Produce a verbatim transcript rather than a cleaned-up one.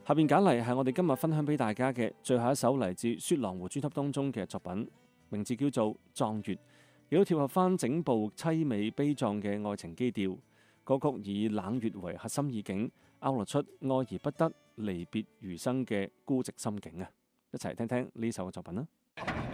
下邊揀嚟係我哋今日分享俾大家嘅最後一首嚟自雪狼湖專輯當中嘅作品，名字叫做《壯月》，亦都貼合翻整部凄美悲壯嘅愛情基調。歌曲以冷月為核心意境，勾勒出愛而不得、離別餘生嘅孤寂心境啊！一齊聽聽呢首嘅作品啦。